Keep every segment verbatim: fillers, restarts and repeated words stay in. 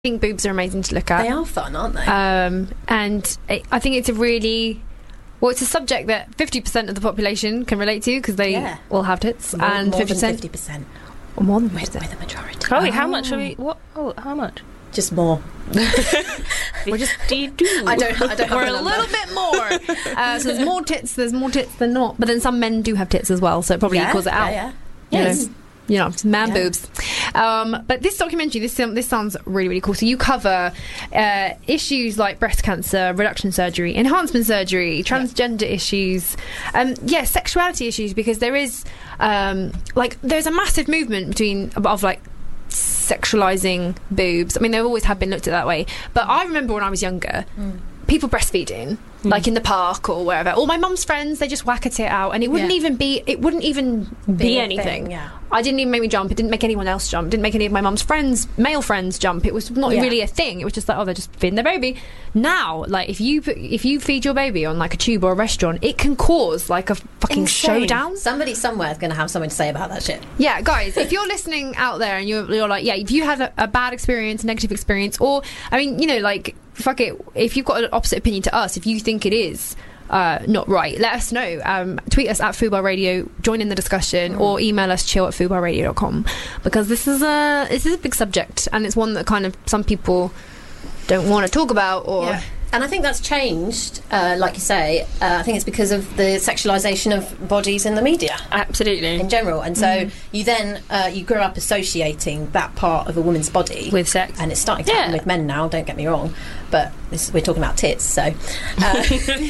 think boobs are amazing to look at. They are fun, aren't they? Um, and it, I think it's a really... Well, it's a subject that fifty percent of the population can relate to because they Yeah. all have tits. more, and more fifty percent, than fifty percent. Or more than We're, fifty percent. we're the majority. Chloe, how Oh. much are we... What? Oh, how much? Just more. We're just... Do you do? I don't, I don't have We're a a number. little bit more. Uh, so there's more tits, there's more tits than not. But then some men do have tits as well, so it probably Yeah, equals it out. Yeah, You yeah. know, Yes. you know, man Yeah. boobs. Um, but this documentary, this um, this sounds really, really cool. So you cover uh, issues like breast cancer, reduction surgery, enhancement surgery, transgender issues, um, yeah, sexuality issues, because there is um, like there's a massive movement between of like sexualizing boobs. I mean, they've always have been looked at that way. But I remember when I was younger, Mm. people breastfeeding. Like in the park or wherever. All my mum's friends, they just whack a tit out, and it wouldn't Yeah. even be. It wouldn't even be, Be a anything. thing, yeah. I didn't even make me jump. It didn't make anyone else jump. It didn't make any of my mum's friends, male friends, jump. It was not Yeah. really a thing. It was just like, oh, they're just feeding their baby. Now, like if you put, if you feed your baby on like a tube or a restaurant, it can cause like a fucking Insane. showdown. Somebody somewhere is going to have something to say about that shit. Yeah, guys, if you're listening out there and you're, you're like, yeah, if you had a, a bad experience, negative experience, or I mean, you know, like fuck it, if you've got an opposite opinion to us, if you think it is. Uh, not right, let us know. Um, tweet us at Fubar Radio, join in the discussion, or email us chill at fubar radio dot com, because this is a this is a big subject, and it's one that kind of some people don't want to talk about. Or Yeah. And I think that's changed, uh, like you say. Uh, I think it's because of the sexualisation of bodies in the media Absolutely. in general. And so Mm. you then, uh, you grow up associating that part of a woman's body With sex. and it's starting to happen Yeah. with men now, don't get me wrong, but this, we're talking about tits, so uh,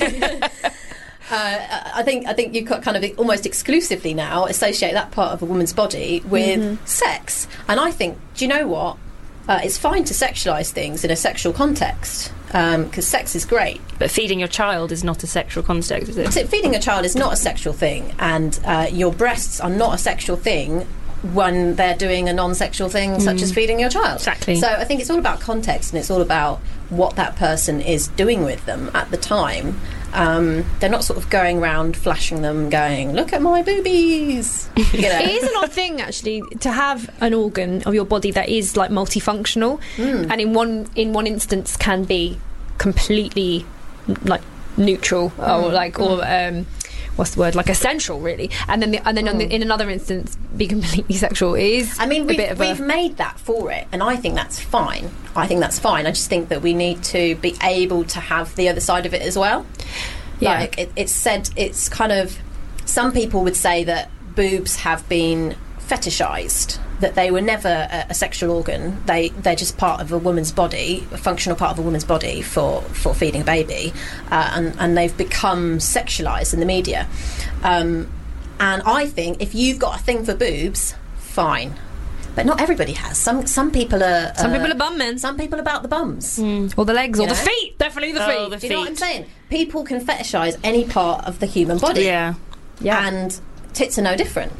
uh, I think I think you kind of almost exclusively now associate that part of a woman's body with Mm-hmm. sex. And I think, do you know what, uh, it's fine to sexualise things in a sexual context, because sex is great. But feeding your child is not a sexual context, is it? So feeding a child is not a sexual thing, and uh, your breasts are not a sexual thing when they're doing a non-sexual thing such as feeding your child. Exactly. So I think it's all about context, and it's all about what that person is doing with them at the time. Um, they're not sort of going around flashing them, going, "Look at my boobies." You know? it is an odd thing actually to have an organ of your body that is like multifunctional, and in one in one instance can be completely like neutral or like or um, what's the word, like essential really, and then the, and then on the, in another instance be completely sexual. It is I mean, a we've, bit of we've a made that for it, and I think that's fine. I think that's fine. I just think that we need to be able to have the other side of it as well. Yeah. Like, it, it's said, it's kind of... Some people would say that boobs have been fetishised, that they were never a, a sexual organ. They, they're just part of a woman's body, a functional part of a woman's body for, for feeding a baby, uh, and, and they've become sexualised in the media. Um, and I think if you've got a thing for boobs, fine. But not everybody has. Some some people are... some uh, people are bum men, Some people about the bums. or the legs, or You the know? feet. Definitely the Oh, feet. the Do you know what I'm feet. saying? People can fetishise any part of the human body. Yeah. Yeah. And tits are no different.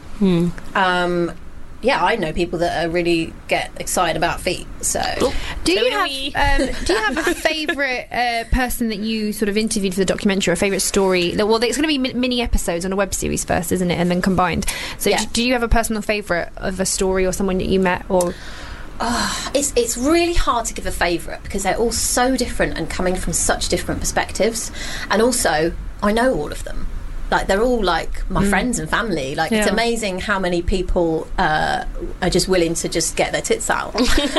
Um, yeah, I know people that are really get excited about feet. So Do you Chloe. have um, do you have a favourite uh, person that you sort of interviewed for the documentary, or a favourite story? That- Well, it's going to be mi- mini episodes on a web series first, isn't it, and then combined. So, Yeah. do, do you have a personal favourite of a story or someone that you met? Or it's it's really hard to give a favourite because they're all so different and coming from such different perspectives. And also, I know all of them. Like, they're all like my friends and family. Like, it's Yeah. amazing how many people uh, are just willing to just get their tits out.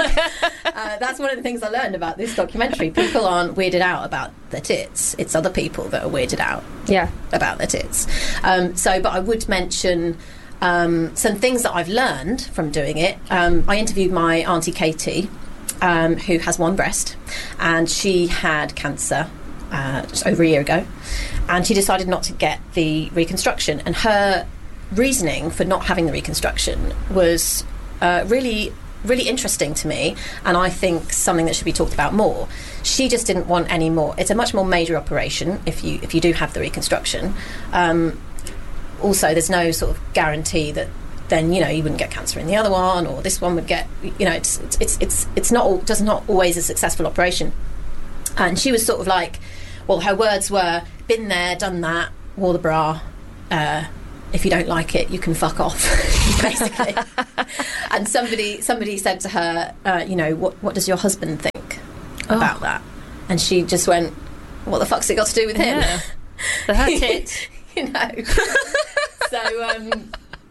uh, that's one of the things I learned about this documentary. People aren't weirded out about their tits. It's other people that are weirded out yeah, about their tits. Um, so, but I would mention um, some things that I've learned from doing it. Um, I interviewed my auntie Katie, um, who has one breast, and she had cancer uh, just over a year ago, and she decided not to get the reconstruction. And her reasoning for not having the reconstruction was uh, really really interesting to me, and I think something that should be talked about more. She just didn't want any more. It's a much more major operation if you if you do have the reconstruction. Um, also, there's no sort of guarantee that then, you know, you wouldn't get cancer in the other one, or this one would get, you know, it's it's it's it's, it's not all, does not always a successful operation. And she was sort of like, well, her words were, been there, done that, wore the bra, uh, if you don't like it, you can fuck off, basically. And somebody somebody said to her, uh, you know, what what does your husband think Oh. about that? And she just went, what the fuck's it got to do with him? Yeah. For her tits. You know. So um,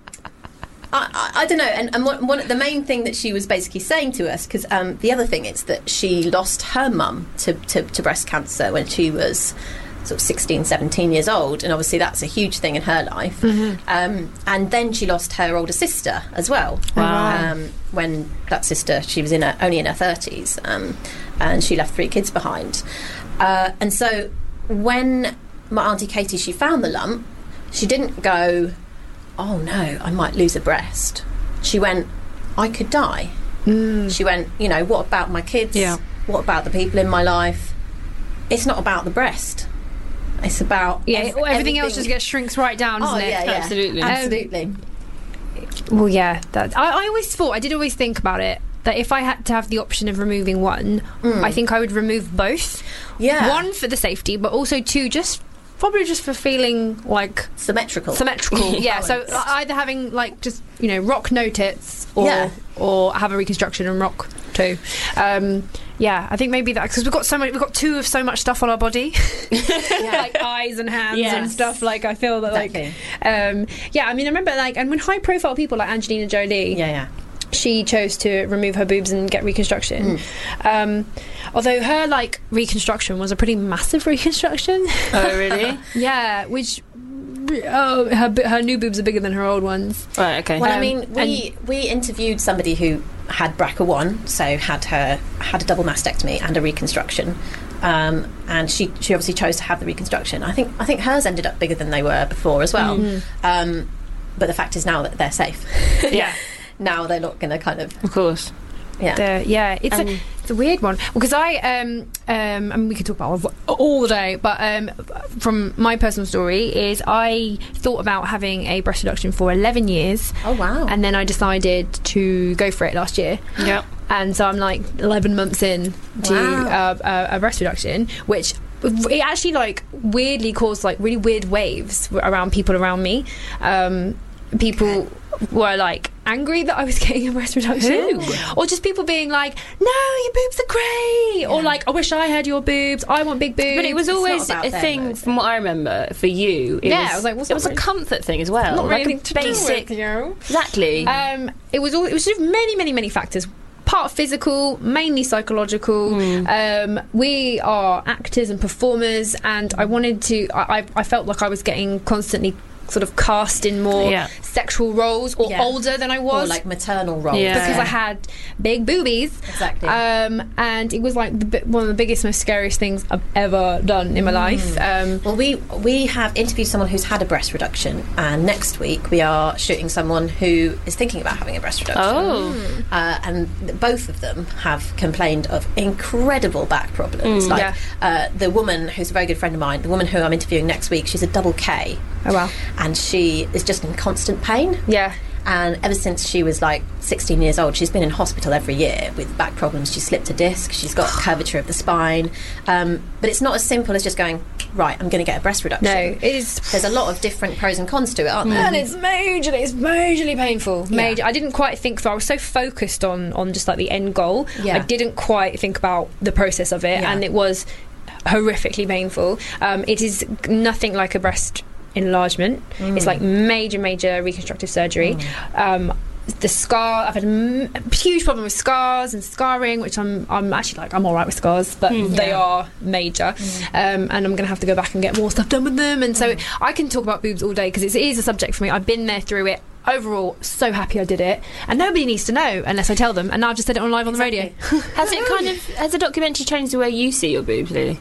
I, I, I don't know. And, and one, one, the main thing that she was basically saying to us, because um, the other thing is that she lost her mum to, to, to breast cancer when she was sort of sixteen, seventeen years old, and obviously that's a huge thing in her life. Mm-hmm. Um, and then she lost her older sister as well. Wow. Um, when that sister, she was in her, only in her thirties, um, and she left three kids behind. Uh, and so when my Auntie Katie, she found the lump, she didn't go, oh no, I might lose a breast. She went, I could die. Mm. She went, you know, what about my kids? Yeah. What about the people in my life? It's not about the breast. It's about Yeah, ev- everything, else just gets shrinks right down, doesn't Oh it? yeah, yeah, Absolutely. absolutely. Well, yeah. That I, I always thought, I did always think about it, that if I had to have the option of removing one, Mm. I think I would remove both. Yeah, One for the safety, but also two, just probably just for feeling like symmetrical. symmetrical. Yeah. So Balanced. either having like just you know rock no tits, or Yeah. or have a reconstruction and rock two. Um, yeah, I think maybe that because we've got so much, we've got two of so much stuff on our body, like eyes and hands and Yes. stuff. Like I feel that like, Exactly. um, yeah. I mean, I remember like, and when high profile people like Angelina Jolie, Yeah, yeah. she chose to remove her boobs and get reconstruction. Mm. Um, although her like reconstruction was a pretty massive reconstruction. Oh, really? Yeah, which oh, her b- her new boobs are bigger than her old ones. Right, okay. Well, I Um, mean, we we interviewed somebody who had B R C A one, so had her had a double mastectomy and a reconstruction, um, and she she obviously chose to have the reconstruction. I think I think hers ended up bigger than they were before as well. Mhm. Um, but the fact is now that they're safe. Yeah, Now they're not going to kind of of course. yeah. The, yeah, it's Um, a it's a weird one because I um um I mean we could talk about it all day, but um from my personal story is I thought about having a breast reduction for eleven years, Oh wow. and then I decided to go for it last year. Yeah. And so I'm like eleven months in to Wow. uh, a, a breast reduction, which it actually like weirdly caused like really weird waves around people around me. Um, people were like angry that I was getting a breast reduction, Who? or just people being like, "No, your boobs are great," or Yeah. like, "I wish I had your boobs. I want big boobs." But it was It's always not about a them, thing, though, is from what I remember, for you. It Yeah, was, I was like, what's it that was a really- comfort thing as well. not like really a to basic. do with you. Exactly. Um, it was all. It was just many, many, many factors. Part physical, mainly psychological. Um, we are actors and performers, and I wanted to. I, I I felt like I was getting constantly sort of cast in more Yeah. sexual roles, or Yeah. older than I or was, like maternal roles. Yeah. because I had big boobies. Exactly. Um, and it was like the, bi- one of the biggest, most scariest things I've ever done in my life. Um, Well, we we have interviewed someone who's had a breast reduction, and next week we are shooting someone who is thinking about having a breast reduction. Oh. Uh, and th- both of them have complained of incredible back problems. Mm. like Yeah. uh, the woman who's a very good friend of mine, the woman who I'm interviewing next week, she's a double K, oh wow, and she is just in constant pain. yeah. And ever since she was like sixteen years old, she's been in hospital every year with back problems. She slipped a disc, she's got curvature of the spine. Um, but it's not as simple as just going, right, I'm going to get a breast reduction. No, it is. There's a lot of different pros and cons to it, aren't there? And it's majorly, it's majorly painful. Yeah. Major. I didn't quite think through. I was so focused on on just like the end goal. Yeah. I didn't quite think about the process of it, Yeah. and it was horrifically painful. Um, it is nothing like a breast enlargement. It's like major, major reconstructive surgery. Um, the scar, I've had a m- huge problem with scars and scarring, which I'm I'm actually like I'm all right with scars, but they Yeah. are major, um, and I'm going to have to go back and get more stuff done with them. And so I can talk about boobs all day because it is a subject for me. I've been there through it. Overall, so happy I did it, and nobody needs to know unless I tell them. And now I've just said it on live on the radio. Has it kind of has the documentary changed the way you see your boobs, Lily?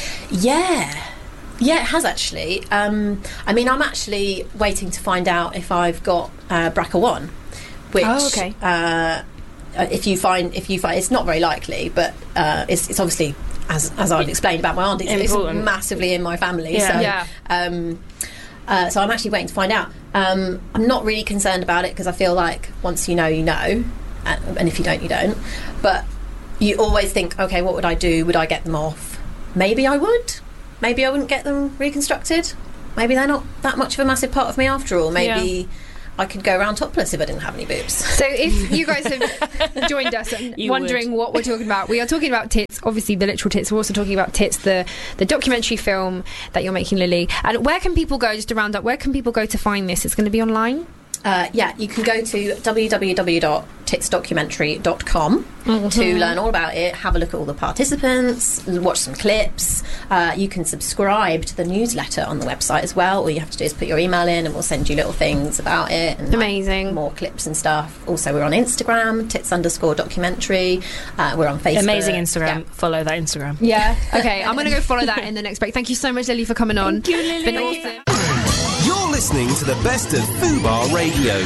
Yeah. Yeah, it has actually. Um, I mean, I'm actually waiting to find out if I've got uh, B R C A one, which Oh, okay. uh, if you find if you find it's not very likely, but uh, it's, it's obviously as as I've explained about my auntie, it's Important. massively in my family. Yeah. So, Yeah. Um, uh, so I'm actually waiting to find out. Um, I'm not really concerned about it because I feel like once you know, you know, and, and if you don't, you don't. But you always think, okay, what would I do? Would I get them off? Maybe I would. Maybe I wouldn't get them reconstructed. maybe they're not that much of a massive part of me after all. Maybe Yeah. I could go around topless if I didn't have any boobs. So if you guys have joined us and You wondering would. what we're talking about, we are talking about tits, obviously the literal tits. We're also talking about Tits, the, the documentary film that you're making, Lily. And where can people go, just to round up, where can people go to find this? It's going to be online? Uh, yeah, you can go to w w w dot tits documentary dot com Mm-hmm. to learn all about it, have a look at all the participants, watch some clips. Uh, you can subscribe to the newsletter on the website as well. All you have to do is put your email in and we'll send you little things about it. And like, Amazing. more clips and stuff. Also, we're on Instagram, tits underscore documentary. Uh, we're on Facebook. Amazing Instagram. Yeah. Follow that Instagram. Yeah. Okay, I'm going to go follow that in the next break. Thank you so much, Lily, for coming on. Thank you, Lily. Been awesome. You're listening to the best of Fubar Radio.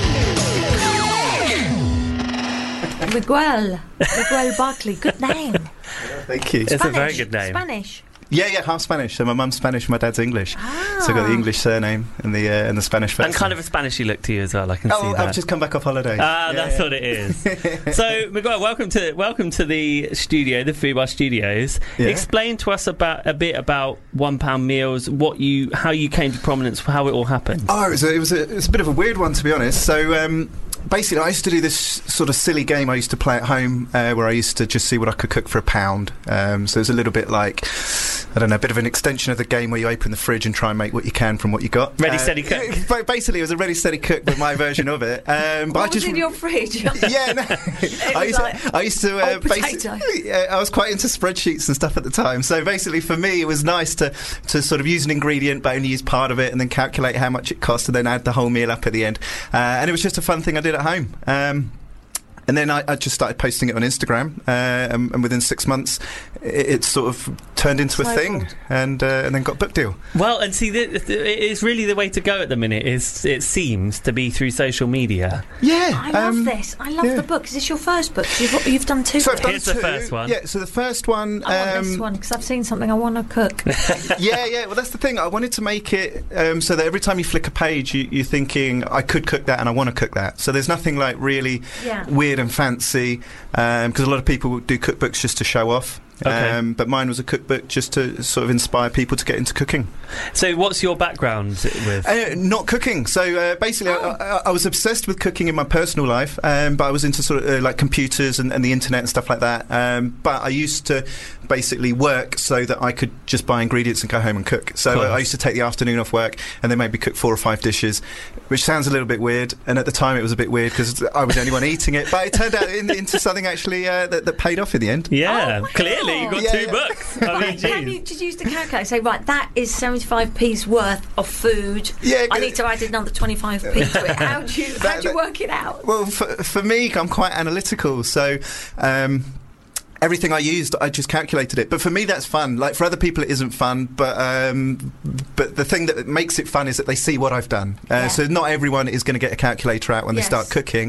Miguel. Miguel Barkley. Good name. Thank you. It's a very Spanish. good name. Spanish. Yeah, yeah, half Spanish. So my mum's Spanish, my dad's English. Ah. So I've got the English surname and the uh, and the Spanish first And kind of a Spanishy look to you as well. I can see Oh, that. I've just come back off holiday. Ah, Yeah, that's yeah. what it is. So, Miguel, welcome to welcome to the studio, the Fubar Studios. Yeah. Explain to us about a bit about One Pound Meals, what you, how you came to prominence, how it all happened. Oh, it was a, it was a, it was a bit of a weird one, to be honest. So um, basically, I used to do this sort of silly game I used to play at home, uh, where I used to just see what I could cook for a pound. Um, so it was a little bit like, I don't know, a bit of an extension of the game where you open the fridge and try and make what you can from what you got. Ready, Uh, steady, cook. ba- Basically, it was a ready, steady cook, but my version of it. Um, but I What was just in your fridge? yeah, no. I was used, like to, I used to. Uh, old potato. basically, uh, I was quite into spreadsheets and stuff at the time. So basically, for me, it was nice to to sort of use an ingredient, but only use part of it, and then calculate how much it cost, and then add the whole meal up at the end. Uh, and it was just a fun thing I did at home. Um, And then I, I just started posting it on Instagram, uh, and, and within six months, it, it sort of turned into a thing, Snowballed. and uh, and then got a book deal. Well, and see, th- th- it's really the way to go at the minute. Is it seems to be through social media. Yeah, I love um, this. I love yeah. the book. Is this your first book? You've, you've done two So I've books. done Here's the two. first one. Yeah, so the first one. I want um, this one because I've seen something I want to cook. yeah, yeah. Well, that's the thing. I wanted to make it um, so that every time you flick a page, you, you're thinking, I could cook that and I want to cook that. So there's nothing like really Yeah. weird and fancy, because a lot of people do cookbooks just to show off. Okay. Um, but mine was a cookbook just to sort of inspire people to get into cooking. So, what's your background with? Uh, not cooking. So uh, basically, I, I, I was obsessed with cooking in my personal life, um, but I was into sort of uh, like computers and, and the internet and stuff like that. Um, but I used to basically work so that I could just buy ingredients and go home and cook. So Cool. uh, I used to take the afternoon off work and then maybe cook four or five dishes, which sounds a little bit weird. And at the time, it was a bit weird because I was the only one eating it. But it turned out in, into something actually uh, that, that paid off in the end. Yeah, Oh, wow. clearly you've got Yeah, two yeah. books. I mean, Can you geez. just use the calculator? Say, right, that is seventy-five p's worth of food. Yeah, I good. need to add another twenty-five p to it. How do you, how That- do you that- work it out? Well, for, for me, I'm quite analytical, so um, everything I used, I just calculated it. But for me, that's fun. Like for other people, it isn't fun. But um, but the thing that makes it fun is that they see what I've done. Uh, Yeah. So not everyone is going to get a calculator out when Yes. they start cooking.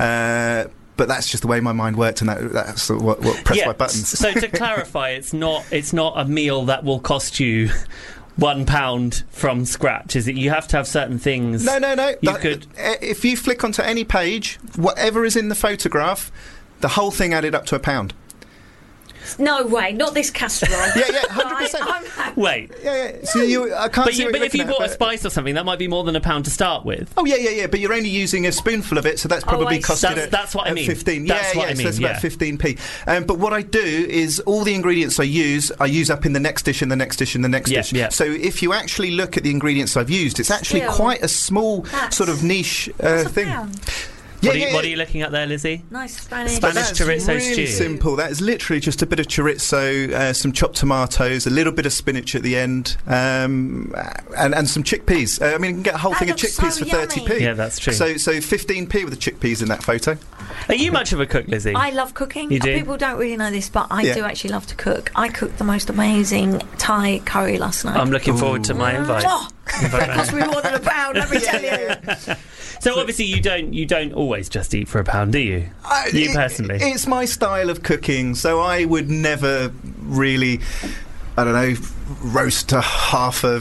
Uh, but that's just the way my mind worked, and that, that's sort of what, what pressed my buttons. So to clarify, it's not it's not a meal that will cost you one pound from scratch, is it? You have to have certain things. No, no, no. You That- could- uh, If you flick onto any page, whatever is in the photograph, the whole thing added up to a pound. No way, not this casserole. Yeah, yeah, one hundred percent. I, I'm happy. Wait, Yeah, yeah. So you, I can't but, see you, what but you're if you looking at, bought a but- spice or something, that might be more than a pound to start with. Oh yeah, yeah, yeah. But you're only using a spoonful of it, so that's probably I see. costed That's- at, that's what I at mean. fifteen. That's yeah, what yeah. I mean, So that's yeah. about fifteen p. Um, but what I do is all the ingredients I use, I use up in the next dish, and the next dish, and the next Yeah, dish. yeah. So if you actually look at the ingredients I've used, it's actually Still, quite a small that's- sort of niche uh, That's a thing. pound. Yeah, what, are you, yeah, what are yeah. you looking at there, Lizzie? Nice Spanish. Spanish That's chorizo really stew. simple. That is literally just a bit of chorizo, uh, some chopped tomatoes, a little bit of spinach at the end, um, and, and some chickpeas. Uh, I mean, you can get a whole That thing of looks chickpeas so for thirty p. yummy. Yeah, that's true. So, so fifteen p with the chickpeas in that photo. Are you much of a cook, Lizzie? I love cooking. You do? People don't really know this, but I Yeah. do actually love to cook. I cooked the most amazing Thai curry last night. I'm looking forward to my invite. Oh, that cost me more than a pound, let me tell you. So obviously you don't you don't always just eat for a pound, do you? I- You it- personally. It's my style of cooking, so I would never really, I don't know, roast a half a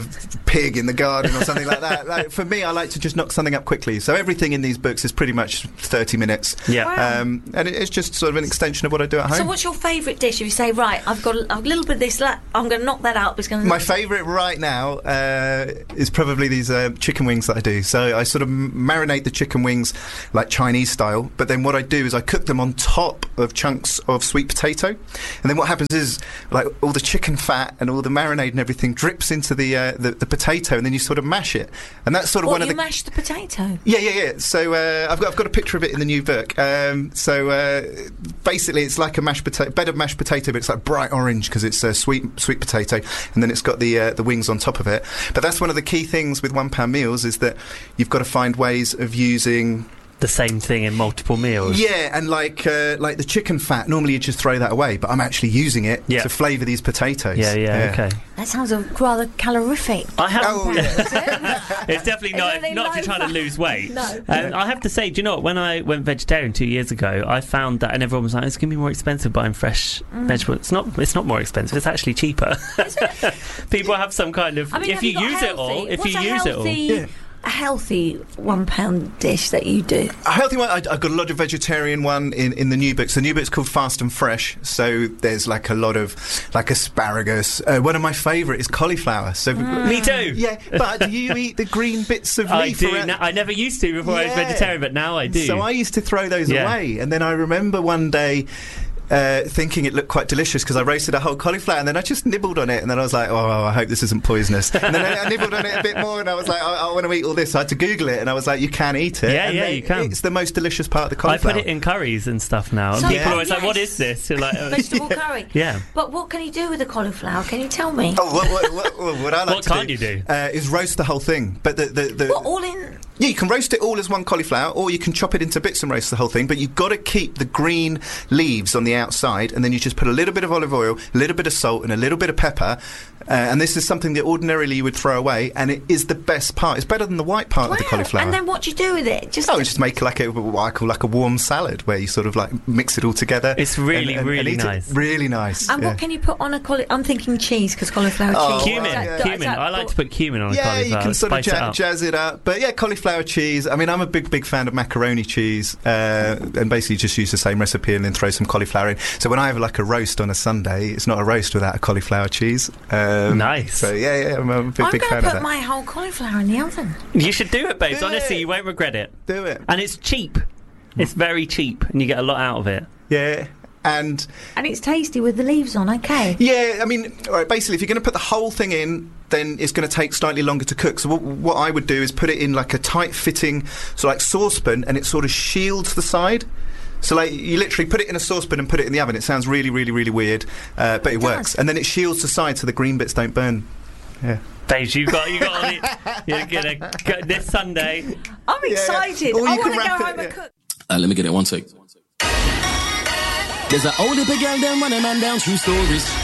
pig in the garden or something like that. Like, for me, I like to just knock something up quickly. So everything in these books is pretty much thirty minutes. Yeah. Wow. Um, and it, it's just sort of an extension of what I do at home. So what's your favourite dish? If you say, right, I've got a, a little bit of this, la- I'm going to knock that out. It's going My favourite right now uh, is probably these uh, chicken wings that I do. So I sort of marinate the chicken wings like Chinese style, but then what I do is I cook them on top of chunks of sweet potato, and then what happens is like all the chicken fat and all the marinade and everything drips into the uh, the, the potato, and then you sort of mash it, and that's sort of What, one of you the mash the potato? yeah, yeah, yeah. So uh, I've got I've got a picture of it in the new book. Um, so uh, basically, it's like a mashed potato, bed of mashed potato, but it's like bright orange because it's a sweet sweet potato, and then it's got the uh, the wings on top of it. But that's one of the key things with one pound meals is that you've got to find ways of using The same thing in multiple meals. yeah, and like uh, like the chicken fat. Normally you just throw that away, but I'm actually using it Yeah. to flavour these potatoes. Yeah, yeah, okay. That sounds a, rather calorific. I have. Oh, yeah. It's definitely not Is it not to low try to fat? lose weight. No. Um, I have to say, do you know what? When I went vegetarian two years ago, I found that, and everyone was like, "It's going to be more expensive buying fresh Mm. vegetables." It's not. It's not more expensive. It's actually cheaper. People have some kind of. I mean, if have you got use it all, healthy- if what's you a use it all, healthy, Yeah. a healthy one pound dish that you do? A healthy one. I, I've got a lot of vegetarian one in, in the new books. The new book's called Fast and Fresh. So there's like a lot of like asparagus. Uh, one of my favourite is cauliflower. So me too. yeah, but do you eat the green bits of I leaf? do. around- Now, I never used to before I was Yeah. vegetarian, but now I do. So I used to throw those Yeah. away, and then I remember one day. Uh, thinking it looked quite delicious because I roasted a whole cauliflower and then I just nibbled on it and then I was like, oh, I hope this isn't poisonous. And then I, I nibbled on it a bit more and I was like, I, I want to eat all this. So I had to Google it and I was like, you can eat it. Yeah, and yeah, they- you can. It's the most delicious part of the I cauliflower. put it in curries and stuff now, and So- people Yeah. are always like, "What Yes. is this?" You're like, uh, Vegetable curry. Yeah. But what can you do with the cauliflower? Can you tell me? Oh, what, what, what, what, what I like What to can't do, you do? Uh, is roast the whole thing. But the, the, the What, all in? yeah, you can roast it all as one cauliflower, or you can chop it into bits and roast the whole thing. But you've got to keep the green leaves on the outside, and then you just put a little bit of olive oil, a little bit of salt, and a little bit of pepper. Uh, and this is something that ordinarily you would throw away, and it is the best part. It's better than the white part Wow. of the cauliflower. And then what do you do with it? Just Oh, just make like a what I call like a warm salad, where you sort of like mix it all together. It's really, and, and, really and eat it. nice. Really nice. And yeah. what can you put on a cauliflower? I'm thinking cheese because cauliflower Oh, cheese. Cumin, Well, yeah. cumin. Is that- I like to put cumin on a Yeah, cauliflower. you can sort of spice it ja- up. jazz it up. But yeah, cauliflower cheese. I mean, I'm a big, big fan of macaroni cheese, uh, and basically just use the same recipe and then throw some cauliflower in. So when I have like a roast on a Sunday, it's not a roast without a cauliflower cheese. Um, Nice. So yeah, yeah, I'm a big, I'm big going fan to of put that. my whole cauliflower in the oven. You should do it, babes. Do Honestly, it. you won't regret it. Do it. And it's cheap. It's very cheap, and you get a lot out of it. Yeah. And And it's tasty with the leaves on, okay. yeah, I mean, all right, basically, if you're going to put the whole thing in, then it's going to take slightly longer to cook. So what, what I would do is put it in like a tight-fitting, so like saucepan, and it sort of shields the side. So like you literally put it in a saucepan and put it in the oven. It sounds really, really, really weird, uh, but it, It works. does. And then it shields the side so the green bits don't burn. Yeah. Babes, you got you got on it. You're gonna go this Sunday. I'm excited. Or you I can want to go wrap it, home and yeah. cook. Uh, let me get it one take. There's a old hippie girl them running man down true stories.